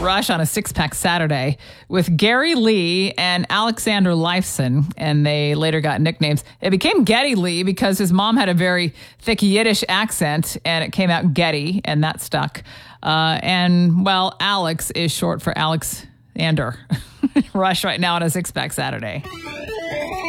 Rush on a Six-Pack Saturday with Gary Lee and Alexander Lifeson, and they later got nicknames. It became Geddy Lee because his mom had a very thick Yiddish accent, and it came out Geddy, and that stuck. Alex is short for Alexander. Rush right now on a Six-Pack Saturday.